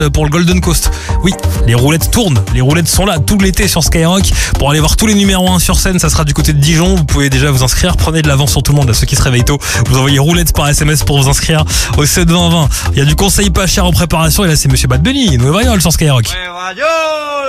pour le Golden Coast. Oui, les roulettes tournent, les roulettes sont là tout l'été sur Skyrock. Pour aller voir tous les numéros 1 sur scène, ça sera du côté de Dijon. Vous pouvez déjà vous inscrire, prenez de l'avance sur tout le monde, à ceux qui se réveillent tôt. Vous envoyez roulettes par SMS pour vous inscrire au 72020. Il y a du conseil pas cher en préparation et là c'est Monsieur Bad Bunny, Nouvelle Variole sur Skyrock.